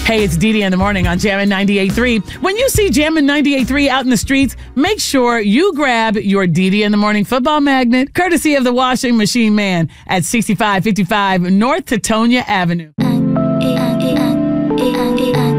Hey, it's Dee Dee in the morning on Jammin' 98.3. When you see Jammin' 98.3 out in the streets, make sure you grab your Dee Dee in the morning football magnet, courtesy of the Washing Machine Man at 6555 North Teutonia Avenue.